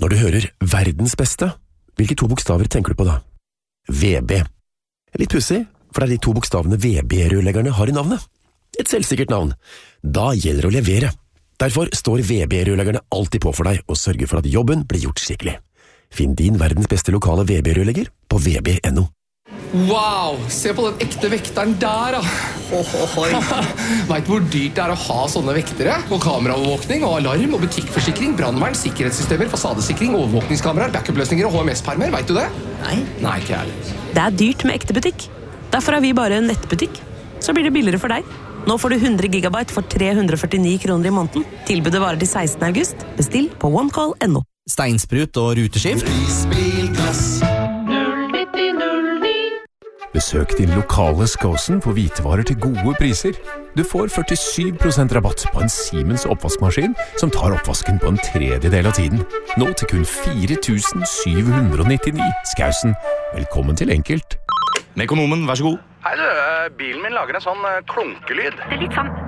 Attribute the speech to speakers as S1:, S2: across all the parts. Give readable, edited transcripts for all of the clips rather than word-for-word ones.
S1: Når du hører verdens beste, hvilke 2 bokstaver tenker du på da? VB. Litt pussig, for det er de 2 bokstavene VB-rørleggerne har i navnet. Et selvsikkert navn. Da gjelder det å levere. Derfor står VB-rørleggerne alltid på for deg og sørger for at jobben blir gjort skikkelig. Finn din verdens beste lokale VB-rørlegger på vb.no.
S2: Wow, se på den ekte vekteren der da. Vet hvor dyrt det er å ha sånne vektere? Og kameraovervåkning, og alarm, og butikkforsikring, brandvern, sikkerhetssystemer, fasadesikring, overvåkningskameraer, backup-løsninger og HMS-permer, vet du det? Nei, ikke jeg.
S3: Det er dyrt med ekte butikk. Derfor har vi bare en nettbutikk. Så blir det billigere for deg. Nå får du 100 gigabyte for 349 kroner i måneden. Tilbudet varer til 16. august. Bestill på onecall.no.
S4: Steinsprut og ruteskift.
S1: Besøk din lokale Skåsen for hvitevarer til gode priser. Du får 47% rabatt på en Siemens oppvaskmaskin som tar oppvasken på en tredjedel av tiden. Nå til kun 4.799. Skåsen, velkommen til Enkelt.
S5: Mekonomen, vær så god.
S6: Hei du, bilen min lager en sånn klunkelyd.
S7: Det er litt sånn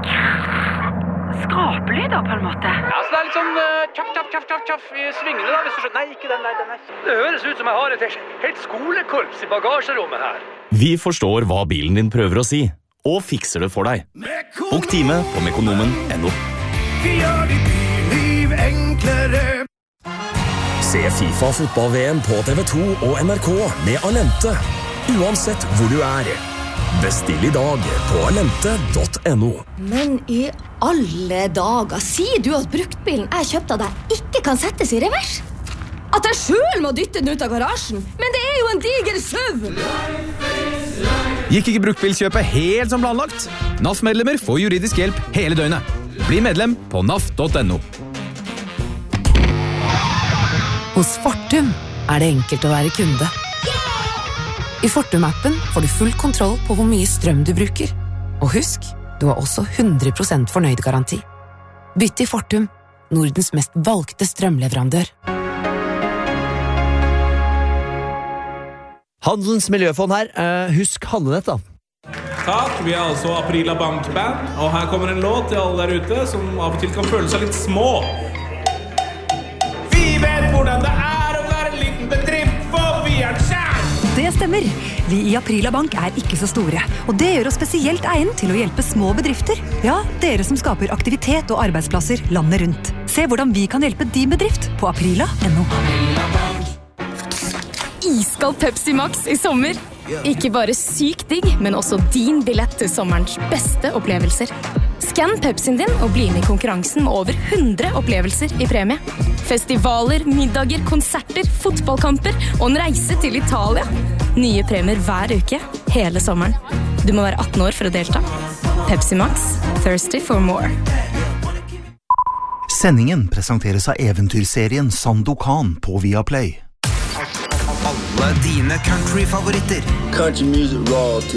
S7: skrapelyd da, på en måte.
S6: Ja, så det er litt sånn tjaff i svingene da, hvis du skjønner. Nei, ikke den der. Det høres ut som jeg har et helt skolekorps i bagasjerommet her.
S5: Vi forstår hva bilen din prøver å si, og fikser det for deg. Bok time på mekonomen.no.
S8: Vi gjør ditt liv enklere.
S1: Se FIFA fotball-VM på TV2 og NRK med Alente. Uansett hvor du er. Bestill i dag på alente.no.
S9: Men i alle dager, sier du at bruktbilen jeg kjøpte av deg ikke kan settes i revers? At jeg selv må dytte den ut av garasjen? Men det er jo en diger SUV!
S4: Gikk ikke bruktbilkjøpet helt som planlagt? NAF-medlemmer får juridisk hjelp hele døgnet. Bli medlem på naf.no.
S10: Hos Fortum er det enkelt å være kunde. I Fortum-appen får du full kontroll på hvor mye strøm du bruker. Og husk, du har også 100% fornøyd garanti. Bytt til Fortum, Nordens mest valgte strømleverandør.
S11: Handelens miljøfond her. Husk handlenett da.
S12: Takk, vi er altså Aprila Bankband, og her kommer en låt til alle der ute som av og til kan føle seg litt små. Vi vet hvordan det er å være en liten bedrift, for vi er kjær!
S13: Det stemmer. Vi i Aprila Bank er ikke så store, og det gjør oss spesielt egnet til å hjelpe små bedrifter. Ja, dere som skaper aktivitet og arbeidsplasser landet rundt. Se hvordan vi kan hjelpe din bedrift på aprila.no.
S14: Iskald Pepsi Max i sommer. Ikke bare syk digg, men også din billett til sommerens beste opplevelser. Skann Pepsien din og bli med i konkurransen med over 100 opplevelser i premie. Festivaler, middager, konserter, fotballkamper og en reise til Italia. Nye premier hver uke, hele sommeren. Du må være 18 år for å delta. Pepsi Max, thirsty for more.
S15: Sendingen presenteres av eventyrserien Sandokan på Viaplay.
S16: Alle dine country-favoritter.
S17: Country music raw to